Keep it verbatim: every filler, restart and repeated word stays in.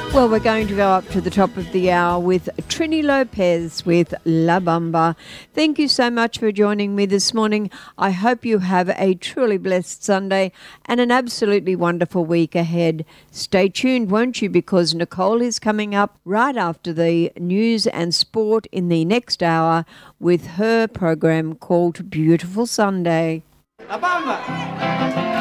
Well, we're going to go up to the top of the hour with Trini Lopez with La Bamba. Thank you so much for joining me this morning. I hope you have a truly blessed Sunday and an absolutely wonderful week ahead. Stay tuned, won't you? Because Nicole is coming up right after the news and sport in the next hour with her program called Beautiful Sunday. La Bamba!